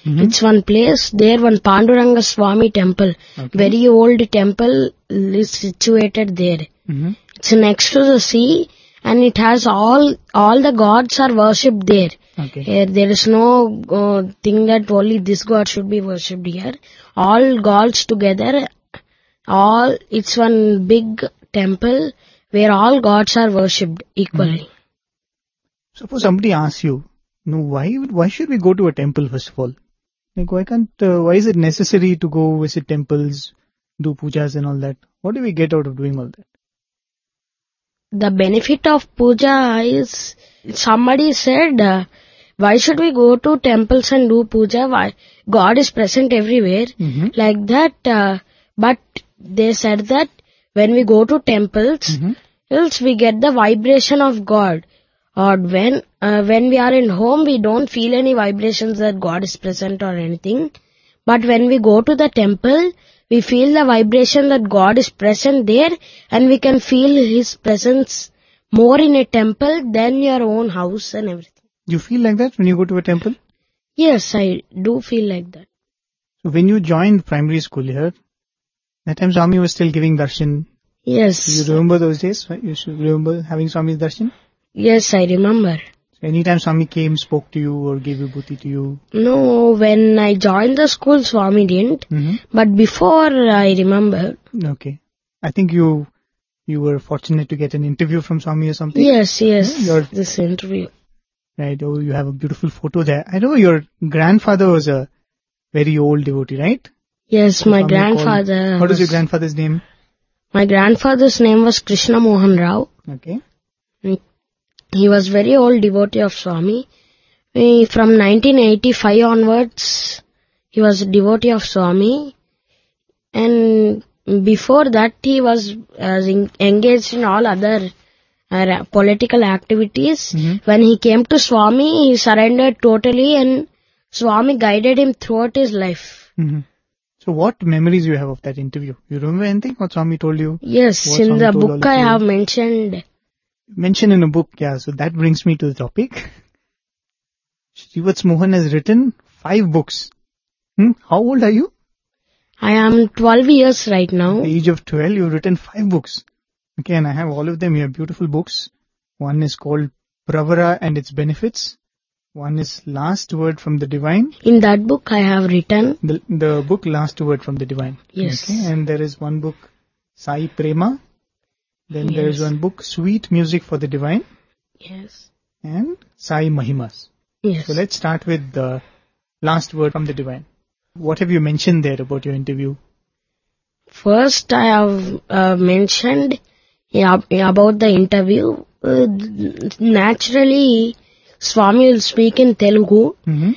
It's one place. There one Panduranga Swami temple. Okay. Very old temple is situated there. It's next to the sea, and it has all the gods are worshipped there. Okay. Here there is no thing that only this god should be worshipped here. All gods together. It's one big temple where all gods are worshipped equally. Suppose somebody asks you, no, why should we go to a temple first of all? Like, why is it necessary to go visit temples, do pujas and all that? What do we get out of doing all that? The benefit of puja is, somebody said, why should we go to temples and do puja? Why? God is present everywhere. Like that. But they said that when we go to temples, else we get the vibration of God. Or when we are in home, we don't feel any vibrations that God is present or anything. But when we go to the temple, we feel the vibration that God is present there, and we can feel His presence more in a temple than your own house and everything. You feel like that when you go to a temple? Yes, I do feel like that. So when you joined primary school here, that time Swami was still giving darshan. Yes. You remember those days? You should remember having Swami's darshan? Yes, I remember. So anytime Swami came, spoke to you or gave vibhuti to you? No, when I joined the school, Swami didn't. But before, I remember. Okay. I think you were fortunate to get an interview from Swami or something? Yes, this interview. Right, oh, you have a beautiful photo there. I know your grandfather was a very old devotee, right? Yes, my grandfather. What is your grandfather's name? My grandfather's name was Krishna Mohan Rao. Okay. He was very old devotee of Swami. From 1985 onwards, he was a devotee of Swami. And before that, he was engaged in all other political activities. When he came to Swami, he surrendered totally, and Swami guided him throughout his life. So what memories you have of that interview? You remember anything what Swami told you? Yes, in the book I have mentioned. Mentioned in a book, yeah. So that brings me to the topic. Srivats Mohan has written 5 books. How old are you? I am 12 years right now. At the age of 12, you've written 5 books. Okay, and I have all of them here, beautiful books. One is called Pravara and its Benefits. One is Last Word from the Divine. In that book I have written. The book Last Word from the Divine. Yes. Okay, and there is one book, Sai Prema. Then there is one book, Sweet Music for the Divine. Yes. And Sai Mahimas. Yes. So let's start with the Last Word from the Divine. What have you mentioned there about your interview? First, I have mentioned about the interview. Naturally, Swami will speak in Telugu.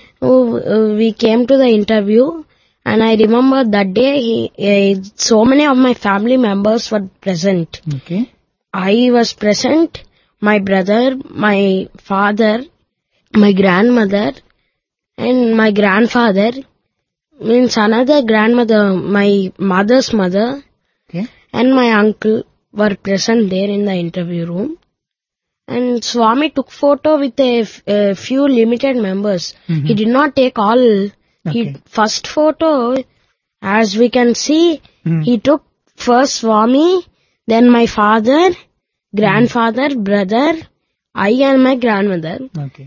We came to the interview, and I remember that day so many of my family members were present. Okay. I was present, my brother, my father, my grandmother, and my grandfather. Means another grandmother, my mother's mother, and my uncle were present there in the interview room. And Swami took photo with a few limited members. He did not take all. First photo, as we can see, he took first Swami, then my father, grandfather, brother, I and my grandmother. Okay.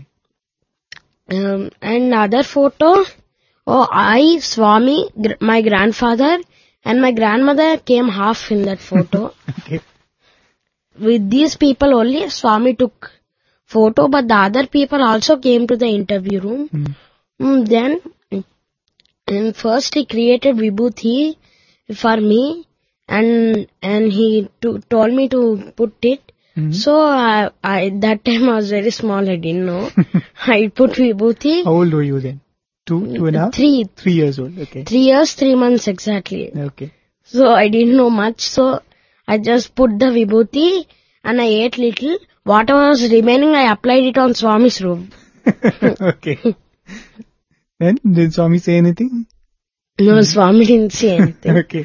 And other photo, I, Swami, my grandfather, and my grandmother came half in that photo. Okay. With these people only, Swami took photo, but the other people also came to the interview room. Then, and first he created Vibhuti for me, and he told me to put it. So, I that time I was very small, I didn't know. I put Vibhuti. How old were you then? 2.5? 3. 3 years old, okay. 3 years, 3 months exactly. Okay. So I didn't know much, so I just put the Vibhuti and I ate little. Whatever was remaining, I applied it on Swami's room. Okay. Then, did Swami say anything? No, Swami didn't say anything. Okay.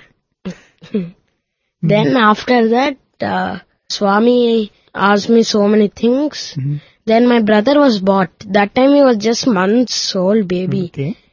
Then after that, Swami asked me so many things. Then my brother was bought. That time he was just months old baby. Okay.